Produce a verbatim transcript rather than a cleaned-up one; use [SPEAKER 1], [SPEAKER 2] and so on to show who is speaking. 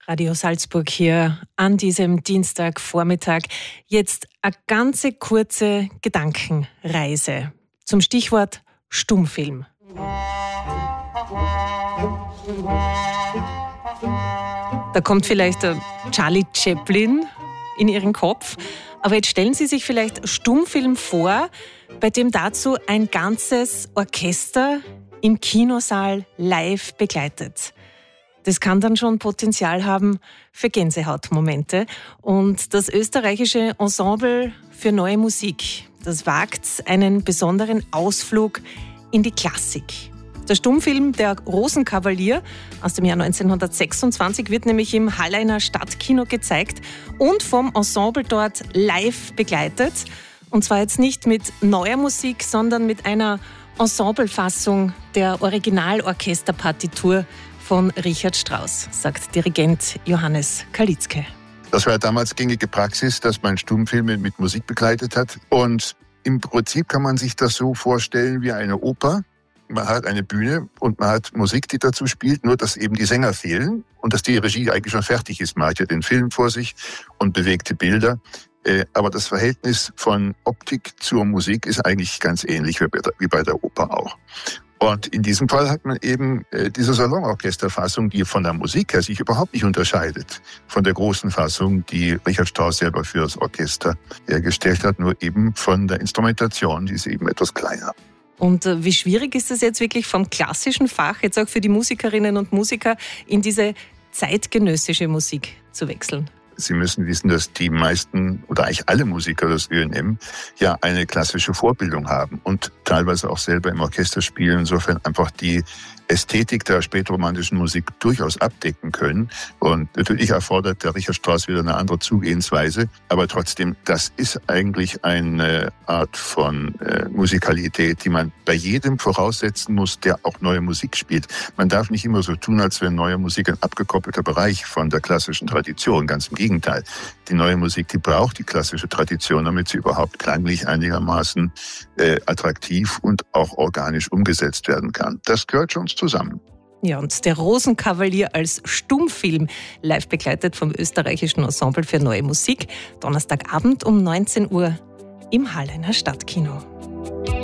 [SPEAKER 1] Radio Salzburg hier an diesem Dienstagvormittag. Jetzt eine ganze kurze Gedankenreise zum Stichwort Stummfilm. Da kommt vielleicht Charlie Chaplin in Ihren Kopf, aber jetzt stellen Sie sich vielleicht Stummfilm vor, bei dem dazu ein ganzes Orchester im Kinosaal live begleitet. Das kann dann schon Potenzial haben für Gänsehautmomente. Und das österreichische Ensemble für neue Musik, das wagt einen besonderen Ausflug in die Klassik. Der Stummfilm Der Rosenkavalier aus dem Jahr neunzehnhundertsechsundzwanzig wird nämlich im Halleiner Stadtkino gezeigt und vom Ensemble dort live begleitet. Und zwar jetzt nicht mit neuer Musik, sondern mit einer Ensemblefassung der Originalorchesterpartitur von Richard Strauss, sagt Dirigent Johannes Kalitzke.
[SPEAKER 2] Das war ja damals gängige Praxis, dass man Stummfilme mit Musik begleitet hat. Und im Prinzip kann man sich das so vorstellen wie eine Oper. Man hat eine Bühne und man hat Musik, die dazu spielt, nur dass eben die Sänger fehlen und dass die Regie eigentlich schon fertig ist. Man hat ja den Film vor sich und bewegte Bilder. Aber das Verhältnis von Optik zur Musik ist eigentlich ganz ähnlich wie bei der Oper auch. Und in diesem Fall hat man eben äh, diese Salonorchesterfassung, die von der Musik her sich überhaupt nicht unterscheidet von der großen Fassung, die Richard Strauss selber für das Orchester hergestellt hat, nur eben von der Instrumentation, die ist eben etwas kleiner.
[SPEAKER 1] Und äh, wie schwierig ist es jetzt wirklich vom klassischen Fach, jetzt auch für die Musikerinnen und Musiker, in diese zeitgenössische Musik zu wechseln?
[SPEAKER 2] Sie müssen wissen, dass die meisten oder eigentlich alle Musiker des Ö N M ja eine klassische Vorbildung haben und teilweise auch selber im Orchester spielen, insofern einfach die Ästhetik der spätromantischen Musik durchaus abdecken können. Und natürlich erfordert der Richard Strauss wieder eine andere Zugehensweise, aber trotzdem, das ist eigentlich eine Art von äh, Musikalität, die man bei jedem voraussetzen muss, der auch neue Musik spielt. Man darf nicht immer so tun, als wäre neue Musik ein abgekoppelter Bereich von der klassischen Tradition. Ganz im Gegenteil. Die neue Musik, die braucht die klassische Tradition, damit sie überhaupt klanglich einigermaßen äh, attraktiv und auch organisch umgesetzt werden kann. Das gehört schon zusammen.
[SPEAKER 1] Ja, und der Rosenkavalier als Stummfilm, live begleitet vom österreichischen Ensemble für neue Musik, Donnerstagabend um neunzehn Uhr im Halleiner Stadtkino.